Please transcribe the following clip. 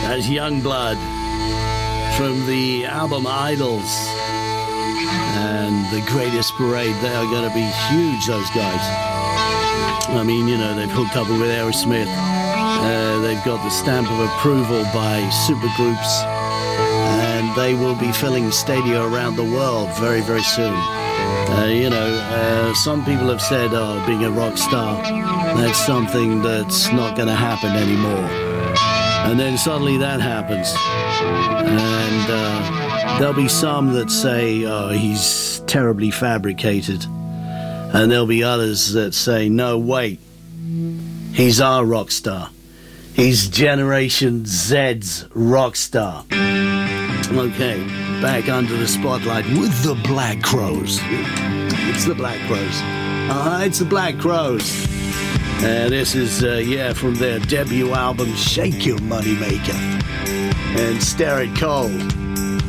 as Youngblood from the album Idols and The Greatest Parade. They are going to be huge, those guys. I mean, you know, they've hooked up with Aerosmith. They've got the stamp of approval by supergroups, and they will be filling stadia around the world very, very soon. Some people have said, being a rock star, that's something that's not going to happen anymore. And then suddenly that happens. And there'll be some that say, he's terribly fabricated. And there'll be others that say, no, wait, he's our rock star. He's Generation Z's rock star. Okay, back under the spotlight with the Black Crowes. It's the Black Crowes. It's the Black Crowes. This is, from their debut album, Shake Your Moneymaker. And Stare It Cold.